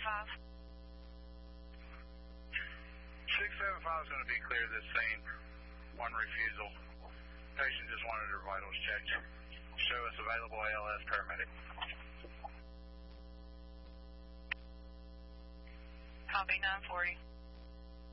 675 is going to be clear this scene. One refusal. Patient just wanted her vitals checked. Show us available ALS paramedic. Copy 940.